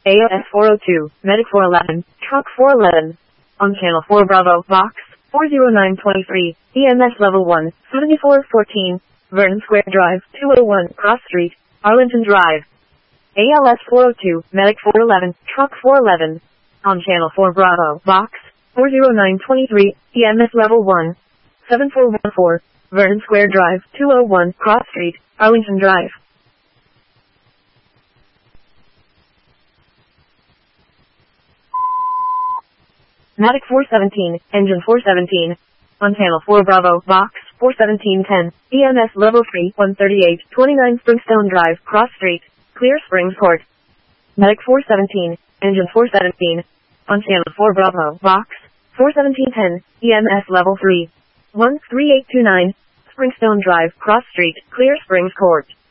AOS 402, Medic 411, Truck 411. On Channel 4 Bravo, Box 40923, EMS Level 1, 7414, Vernon Square Drive, 201, Cross Street, Arlington Drive. ALS 402, Medic 411, Truck 411. On Channel 4 Bravo, Box 40923, EMS Level 1, 7414, Vernon Square Drive, 201, Cross Street, Arlington Drive. Medic 417, Engine 417. On Channel 4 Bravo, Box 41710, EMS Level 3, 138, 29 Springstone Drive, Cross Street, Clear Springs Court. Medic 417, Engine 417. On Channel 4 Bravo, Box 41710, EMS Level 3, 13829, Springstone Drive, Cross Street, Clear Springs Court.